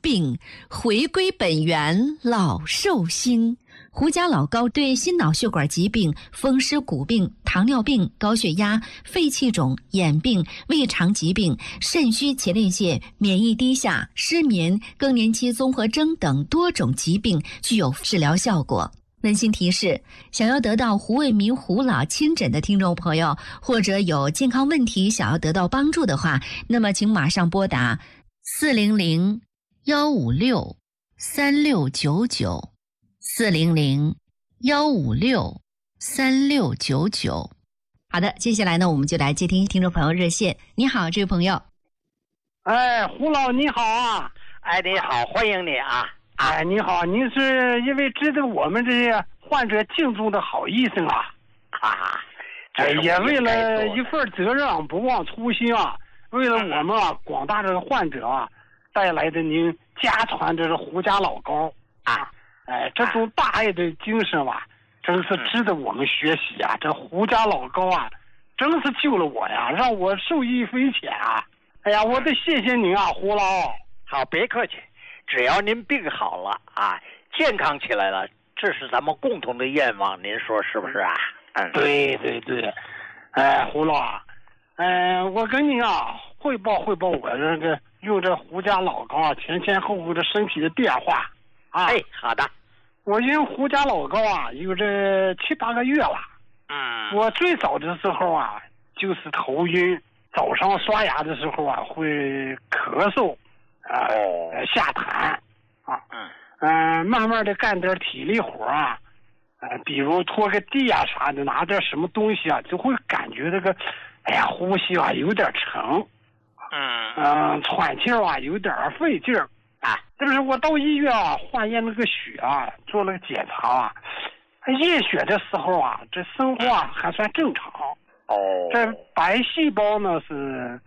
病，回归本源老寿星。胡家老高对心脑血管疾病、风湿骨病、糖尿病、高血压、肺气肿、眼病、胃肠疾病、肾虚前列腺、免疫低下、失眠、更年期综合征等多种疾病具有治疗效果。温馨提示：想要得到胡卫民胡老亲诊的听众朋友，或者有健康问题想要得到帮助的话，那么请马上拨打400-156-3699，400-156-3699。好的，接下来呢，我们就来接听听众朋友热线。你好，这位朋友。 哎，胡老你好啊！ 哎，你好，欢迎你啊！ 哎，你好，您是一位值得我们这些患者敬重的好医生啊！也为了一份责任不忘初心啊，为了我们广大的患者啊，带来的您家传这是胡家老高啊！哎，这种大爱的精神吧，真是值得我们学习啊！这胡家老高啊，真是救了我呀，让我受益匪浅啊！哎呀，我得谢谢您啊，胡老。 好，别客气。只要您病好了啊，健康起来了，这是咱们共同的愿望，您说是不是啊？ 对对对，哎，胡老啊，我跟您啊汇报我这个用这胡家老高啊前后的身体的变化啊。 哎，好的。 我用胡家老高啊有这7、8个月了。我最早的时候啊就是头晕，早上刷牙的时候啊会咳嗽。下痰啊，慢慢的干点体力活啊，比如拖个地啊啥的，拿点什么东西啊，就会感觉这个，哎呀，呼吸啊有点沉，喘气啊有点费劲儿啊。这不是我到医院啊化验那个血啊，做了个检查啊，验血的时候啊，这生化还算正常。这白细胞呢是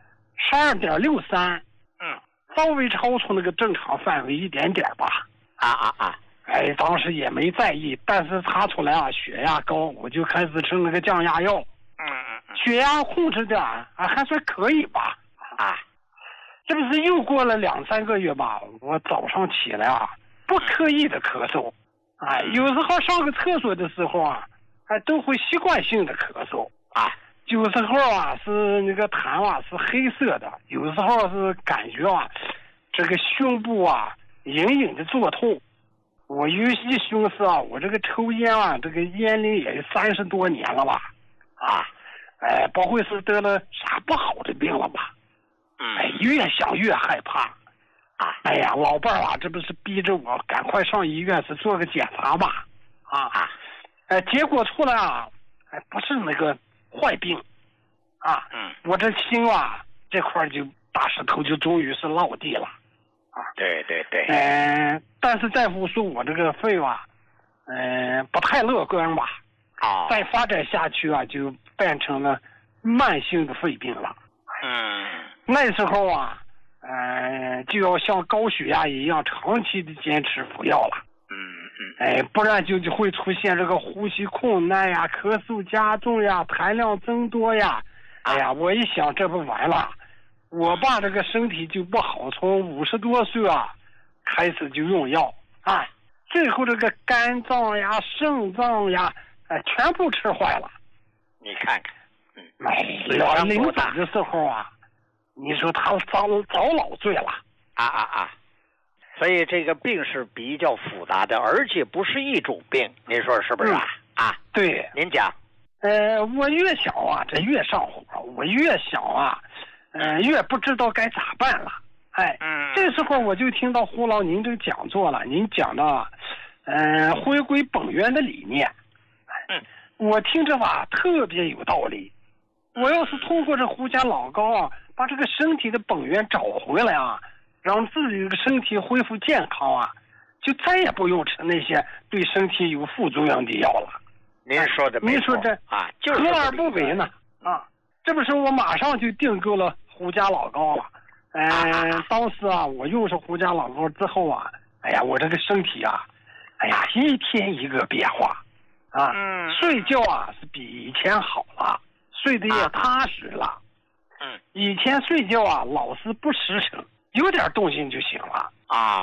12.63。稍微超出那个正常范围一点点吧。哎，当时也没在意，但是查出来啊血压高，我就开始吃那个降压药。血压控制的还算可以吧。这不是又过了2、3个月吧，我早上起来啊不刻意的咳嗽，有时候上个厕所的时候啊都会习惯性的咳嗽有时候啊是那个痰啊是黑色的，有时候是感觉啊这个胸部啊隐隐的作痛。我一寻思啊，我这个抽烟啊，这个烟龄也30多年了吧，不会是得了啥不好的病了吧？越想越害怕哎呀，老伴儿啊，这不是逼着我赶快上医院是做个检查吧？结果出来啊，不是那个坏病我这心啊这块就大石头就终于是落地了对对对。 但是大夫说我这个肺啊不太乐观吧。再发展下去啊就变成了慢性的肺病了。那时候啊就要像高血压一样长期的坚持服药了。不然就会出现这个呼吸困难呀、咳嗽加重呀、痰量增多呀。哎呀，我一想这不完了，我爸这个身体就不好，从50多岁啊开始就用药最后这个肝脏呀、肾脏呀全部吃坏了。 你看看， 临走的时候啊，你说他遭老罪了。 所以这个病是比较复杂的，而且不是一种病，您说是不是对， 您讲。 我越想啊这越上火，我越想啊越不知道该咋办了。这时候我就听到胡老您这个讲座了，您讲到回归本源的理念。我听着吧特别有道理。我要是通过这胡家老高把这个身体的本源找回来让自己的身体恢复健康就再也不用吃那些对身体有副作用的药了。 您说的没错。 您说这就是何而不为呢？这不是我马上就订购了胡家老高了。当时我用上胡家老高之后哎呀，我这个身体哎呀，一天一个变化睡觉是比以前好了，睡得也踏实了。以前睡觉老是不实诚，有点动静就醒了